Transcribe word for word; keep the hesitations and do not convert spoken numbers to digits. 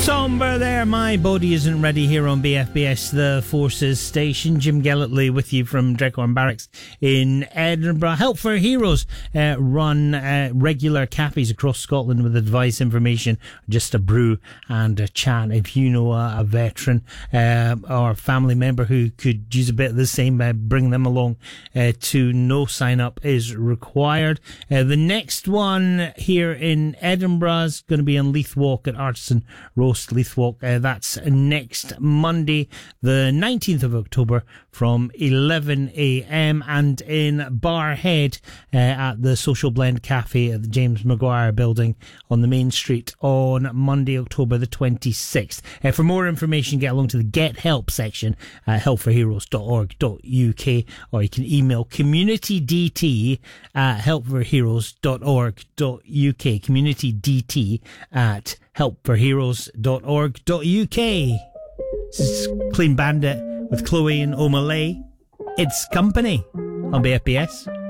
Somber there, My Body Isn't Ready here on B F B S, the Forces Station. Jim Gellertley with you from Dreghorn Barracks in Edinburgh. Help for Heroes uh, run uh, regular cafes across Scotland with advice, information, just a brew and a chat. If you know a, a veteran uh, or a family member who could use a bit of the same, uh, bring them along uh, to no sign up is required. Uh, the next one here in Edinburgh is going to be on Leith Walk at Artisan Roast. Leith Walk. Uh, that's next Monday, the nineteenth of October from eleven a.m. and in Barrhead uh, at the Social Blend Cafe at the James Maguire building on the main street on Monday, October the twenty-sixth. Uh, for more information, get along to the Get Help section at help for heroes dot org dot U K, or you can email communitydt at help for heroes dot org dot U K. communitydt at help for heroes dot org dot U K. This is Clean Bandit with Chloe and O'Malley. It's Company on B F B S.